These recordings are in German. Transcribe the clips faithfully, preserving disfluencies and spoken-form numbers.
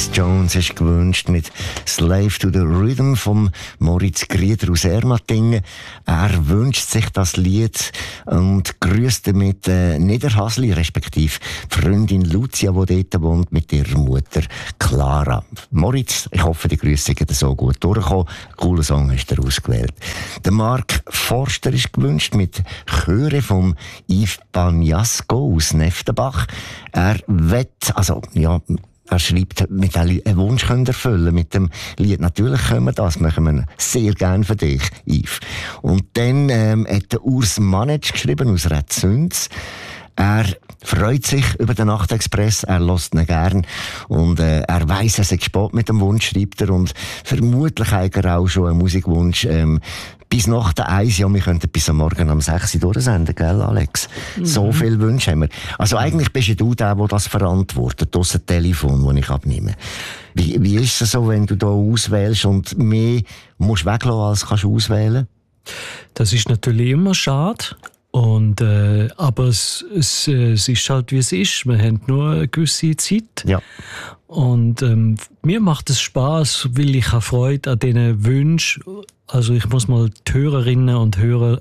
Alex Jones ist gewünscht mit Slave to the Rhythm vom Moritz Grieder aus Ermatingen. Er wünscht sich das Lied und grüßt damit äh, Niederhasli, respektive die Freundin Lucia, die dort wohnt, mit ihrer Mutter Clara. Moritz, ich hoffe, die Grüße sind so gut durchgekommen. Cooler Song hast du ausgewählt. Der Mark Forster ist gewünscht mit Chöre vom Yves Bagnasco aus Neftenbach. Er wett, also, ja, er schreibt, mit einem Wunsch können erfüllen mit dem Lied. Natürlich können wir das, machen wir sehr gerne für dich, Yves. Und dann ähm, hat der Urs Manetsch geschrieben aus Redzünz. Er freut sich über den Nachtexpress, er hört ihn gern und äh, er weiss, er sei spät mit dem Wunsch, schreibt er, und vermutlich hat er auch schon einen Musikwunsch ähm, bis Nacht eins, ja, wir könnten bis am Morgen um sechs Uhr durchsenden, gell, Alex? Mhm. So viele Wünsche haben wir. Also eigentlich bist ja du der, der das verantwortet, aus dem Telefon, das ich abnehme. Wie, wie ist es so, wenn du da auswählst und mehr musst weglassen, als kannst du auswählen? Das ist natürlich immer schade. Und, äh, aber es, es, es ist halt, wie es ist. Wir haben nur eine gewisse Zeit. Ja. Und ähm, mir macht es Spaß, weil ich habe Freude an diesen Wünschen. Also ich muss mal die Hörerinnen und Hörer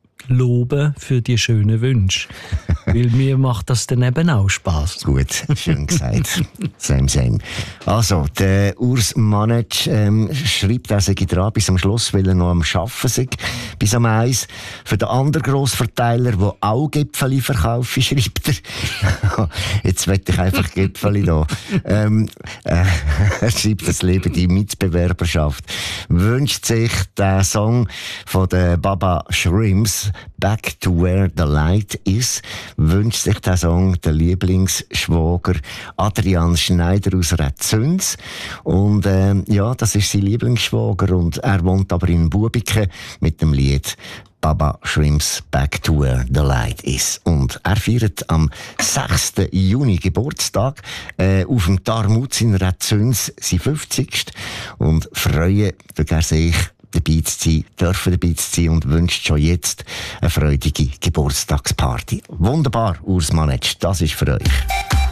loben für die schönen Wünsche. Weil mir macht das dann eben auch Spass. Gut, schön gesagt. Same, same. Also, der Urs Manetsch ähm, schreibt, er sei dran bis am Schluss, weil er noch am Arbeiten sei, bis am eins. Für den anderen Grossverteiler, der auch Gipfeli verkauft, schreibt er. Jetzt will ich einfach Gipfeli da. ähm, äh, er schreibt, das Leben die Mitbewerberschaft. Wünscht sich den Song von den Baba Shrimps, Back to Where the Light Is, wünscht sich der Song der Lieblingsschwager Adrian Schneider aus Redzünz. Und äh, ja, das ist sein Lieblingsschwager und er wohnt aber in Bubiken mit dem Lied Baba Shrimps Back to Where the Light Is. Und er feiert am sechsten Juni Geburtstag äh, auf dem Tarmutz in Redzünz sein fünfzigsten Und freuen, dass er sich dabei zu sein, dürfen dabei zu sein und wünscht schon jetzt eine freudige Geburtstagsparty. Wunderbar, Urs Manetsch, das ist für euch.